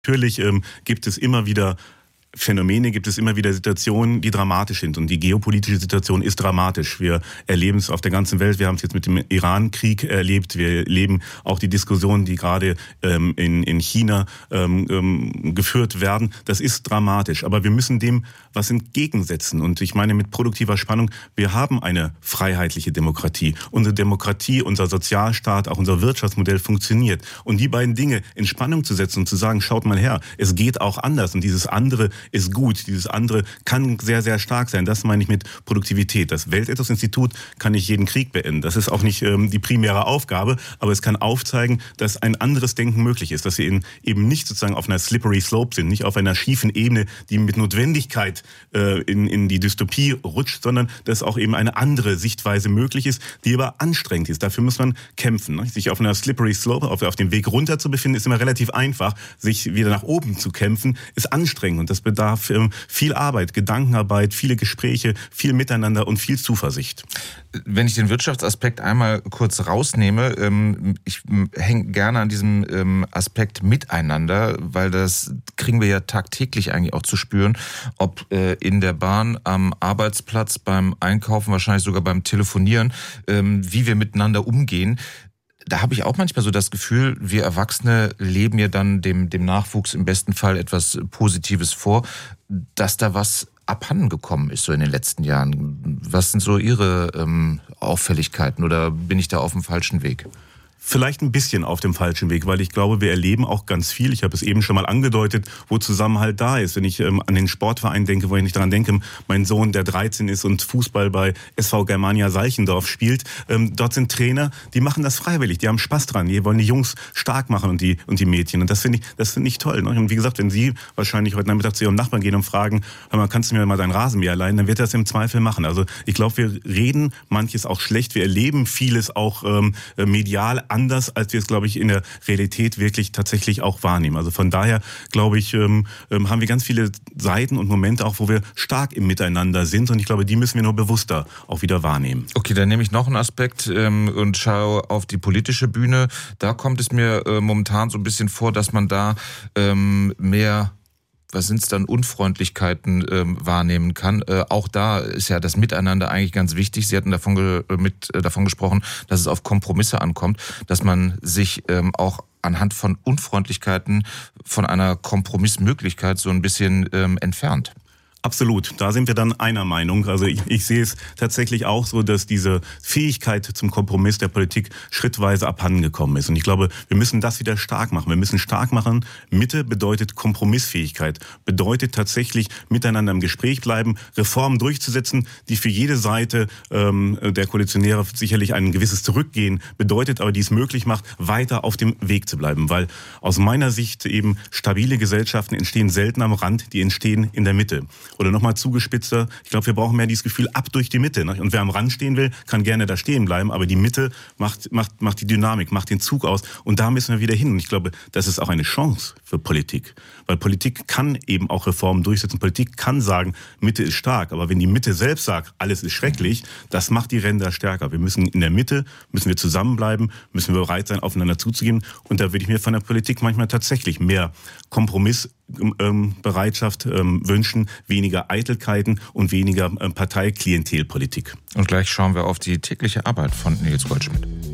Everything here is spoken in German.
Natürlich gibt es immer wieder Phänomene, gibt es immer wieder Situationen, die dramatisch sind. Und die geopolitische Situation ist dramatisch. Wir erleben es auf der ganzen Welt. Wir haben es jetzt mit dem Iran-Krieg erlebt. Wir erleben auch die Diskussionen, die gerade in China geführt werden. Das ist dramatisch. Aber wir müssen dem was entgegensetzen. Und ich meine mit produktiver Spannung, wir haben eine freiheitliche Demokratie. Unsere Demokratie, unser Sozialstaat, auch unser Wirtschaftsmodell funktioniert. Und die beiden Dinge in Spannung zu setzen und zu sagen, schaut mal her, es geht auch anders. Und dieses andere ist gut. Dieses andere kann sehr, sehr stark sein. Das meine ich mit Produktivität. Das Weltethos-Institut kann nicht jeden Krieg beenden. Das ist auch nicht die primäre Aufgabe, aber es kann aufzeigen, dass ein anderes Denken möglich ist, dass wir eben nicht sozusagen auf einer slippery slope sind, nicht auf einer schiefen Ebene, die mit Notwendigkeit in die Dystopie rutscht, sondern dass auch eben eine andere Sichtweise möglich ist, die aber anstrengend ist. Dafür muss man kämpfen. Ne? Sich auf einer slippery slope, auf dem Weg runter zu befinden, ist immer relativ einfach. Sich wieder nach oben zu kämpfen, ist anstrengend und das bedarf viel Arbeit, Gedankenarbeit, viele Gespräche, viel Miteinander und viel Zuversicht. Wenn ich den Wirtschaftsaspekt einmal kurz rausnehme, ich hänge gerne an diesem Aspekt Miteinander, weil das kriegen wir ja tagtäglich eigentlich auch zu spüren, ob in der Bahn, am Arbeitsplatz, beim Einkaufen, wahrscheinlich sogar beim Telefonieren, wie wir miteinander umgehen. Da habe ich auch manchmal so das Gefühl, wir Erwachsene leben ja dann dem Nachwuchs im besten Fall etwas Positives vor, dass da was abhanden gekommen ist so in den letzten Jahren. Was sind so Ihre Auffälligkeiten oder bin ich da auf dem falschen Weg? Vielleicht ein bisschen auf dem falschen Weg, weil ich glaube, wir erleben auch ganz viel. Ich habe es eben schon mal angedeutet, wo Zusammenhalt da ist. Wenn ich an den Sportverein denke, wo ich nicht daran denke, mein Sohn, der 13 ist und Fußball bei SV Germania Seichendorf spielt, dort sind Trainer, die machen das freiwillig, die haben Spaß dran, die wollen die Jungs stark machen und die Mädchen. Und das finde ich toll. Und wie gesagt, wenn Sie wahrscheinlich heute Nachmittag zu Ihrem Nachbarn gehen und fragen, hör mal, kannst du mir mal deinen Rasenmäher leihen, dann wird er das im Zweifel machen. Also ich glaube, wir reden manches auch schlecht, wir erleben vieles auch medial anders, als wir es, glaube ich, in der Realität wirklich tatsächlich auch wahrnehmen. Also von daher, glaube ich, haben wir ganz viele Seiten und Momente auch, wo wir stark im Miteinander sind. Und ich glaube, die müssen wir nur bewusster auch wieder wahrnehmen. Okay, dann nehme ich noch einen Aspekt und schaue auf die politische Bühne. Da kommt es mir momentan so ein bisschen vor, dass man da mehr... was sind es dann, Unfreundlichkeiten wahrnehmen kann. Auch da ist ja das Miteinander eigentlich ganz wichtig. Sie hatten davon gesprochen, dass es auf Kompromisse ankommt, dass man sich auch anhand von Unfreundlichkeiten von einer Kompromissmöglichkeit so ein bisschen entfernt. Absolut, da sind wir dann einer Meinung. Also ich sehe es tatsächlich auch so, dass diese Fähigkeit zum Kompromiss der Politik schrittweise abhandengekommen ist. Und ich glaube, wir müssen das wieder stark machen. Wir müssen stark machen. Mitte bedeutet Kompromissfähigkeit, bedeutet tatsächlich miteinander im Gespräch bleiben, Reformen durchzusetzen, die für jede Seite der Koalitionäre sicherlich ein gewisses Zurückgehen bedeutet, aber die es möglich macht, weiter auf dem Weg zu bleiben. Weil aus meiner Sicht eben stabile Gesellschaften entstehen selten am Rand, die entstehen in der Mitte. Oder nochmal zugespitzter, ich glaube, wir brauchen mehr dieses Gefühl ab durch die Mitte. Ne? Und wer am Rand stehen will, kann gerne da stehen bleiben, aber die Mitte macht die Dynamik, macht den Zug aus. Und da müssen wir wieder hin. Und ich glaube, das ist auch eine Chance für Politik. Weil Politik kann eben auch Reformen durchsetzen. Politik kann sagen, Mitte ist stark. Aber wenn die Mitte selbst sagt, alles ist schrecklich, das macht die Ränder stärker. Wir müssen in der Mitte, müssen wir zusammenbleiben, müssen wir bereit sein, aufeinander zuzugehen. Und da würde ich mir von der Politik manchmal tatsächlich mehr Kompromissbereitschaft wünschen, weniger Eitelkeiten und weniger Parteiklientelpolitik. Und gleich schauen wir auf die tägliche Arbeit von Nils Goldschmidt.